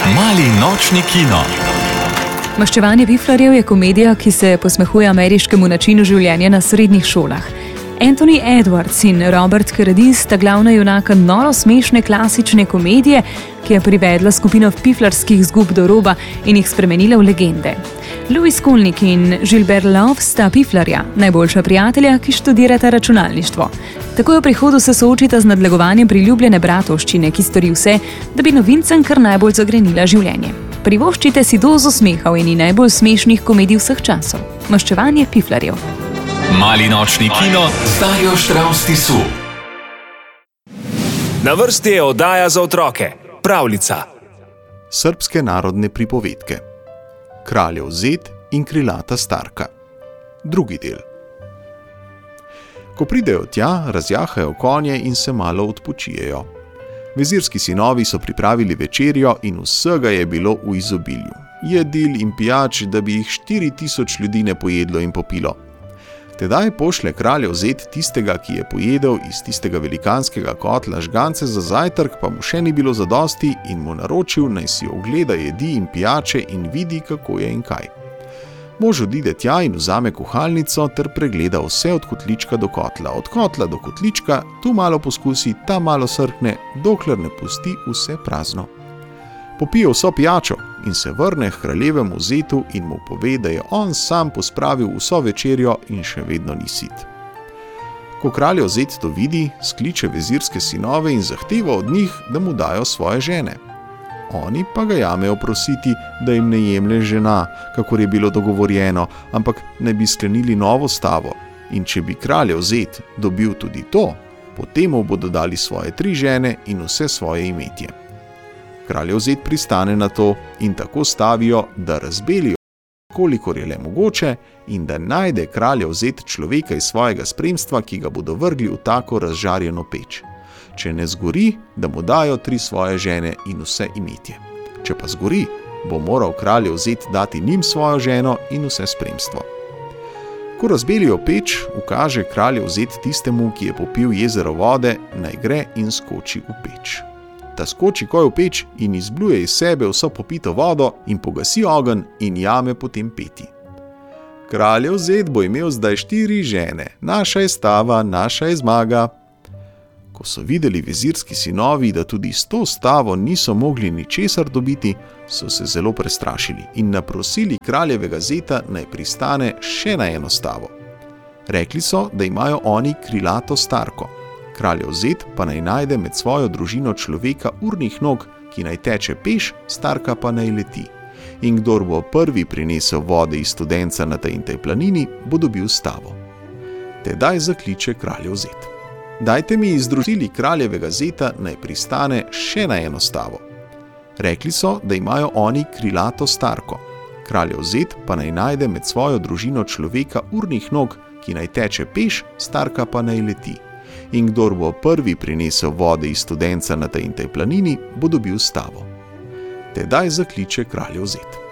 Mali nočni kino. Maščevanje piflarjev je komedija, ki se posmehuje ameriškemu načinu življenja na srednjih šolah. Anthony Edwards in Robert Carradine sta glavna junaka noro smešne klasične komedije, ki je privedla skupino piflarskih zgub do roba in jih spremenila v legende. Louis Skolnick in Gilbert Love sta piflarja, najboljša prijatelja, ki študirata računalništvo. Takoj v prihodu se soočita z nadlegovanjem priljubljene bratovščine, ki stori vse, da bi novincem kar najbolj zagrenila življenje. Privoščite si dozo smeha v eni najbolj smešnih komedij vseh časov. Maščevanje piflarjev. Mali nočni kino z Darjo Štravs Tisu. Na vrsti je oddaja za otroke. Pravljica. Srbske narodne pripovedke. Kraljev zet in krilata starka. Drugi del. Ko pridejo tja, razjahajo konje in se malo odpočijejo. Vezirski sinovi so pripravili večerjo in vsega je bilo v izobilju. Jedil in pijač, da bi jih 4000 ljudi ne pojedlo in popilo. Tedaj pošlje kraljev zet tistega, ki je pojedel iz tistega velikanskega kotla žgance za zajtrk, pa mu še ni bilo zadosti in mu naročil, naj si ogleda jedi in pijače in vidi, kako je in kaj. Mož odide tja in vzame kuhalnico ter pregleda vse od kotlička do kotla. Od kotla do kotlička, tu malo poskusi, tam malo srkne, dokler ne pusti vse prazno. Popije vso pijačo in se vrne k kraljevemu zetu in mu pove, da je on sam pospravil vso večerjo in še vedno ni sit. Ko kraljev zet to vidi, skliče vezirske sinove in zahteva od njih, da mu dajo svoje žene. Oni pa ga jamejo prositi, da jim ne jemlje žena, kakor je bilo dogovorjeno, ampak ne bi sklenili novo stavo. In če bi kraljev zet dobil tudi to, potem mu bodo dali svoje 3 žene in vse svoje imetje. Kraljev zet pristane na to in tako stavijo, da razbelijo, kolikor je le mogoče, in da najde kraljev zet človeka iz svojega spremstva, ki ga bodo vrgli v tako razžarjeno peč. Če ne zgori, da mu dajo 3 svoje žene in vse imetje. Če pa zgori, bo moral kraljev zet dati njim svojo ženo in vse spremstvo. Ko razbelijo peč, ukaže kraljev zet tistemu, ki je popil jezero vode, naj gre in skoči v peč. Ta skoči koj v peč in izbluje iz sebe vso popito vodo in pogasi ogenj in jame potem peti. Kraljev zet bo imel zdaj 4 žene, naša je stava, naša je zmaga. Ko so videli vezirski sinovi, da tudi s to stavo niso mogli ničesar dobiti, so se zelo prestrašili in naprosili kraljevega zeta, naj pristane še na eno stavo. Rekli so, da imajo oni krilato starko. Kraljev zet pa naj najde med svojo družino človeka urnih nog, ki naj teče peš, starka pa naj leti. In kdor bo prvi prinesel vode iz studenca na tej in tej planini, bo dobil stavo. Tedaj zakliče kraljev zet. Dajte mi izdružili kraljevega zeta, naj pristane še na eno stavo. Rekli so, da imajo oni krilato starko. Kraljev zet pa naj najde med svojo družino človeka urnih nog, ki naj teče peš, starka pa naj leti. In kdor bo prvi prinesel vode iz studenca na tej in tej planini, bo dobil stavo. Tedaj zakliče kraljev zet.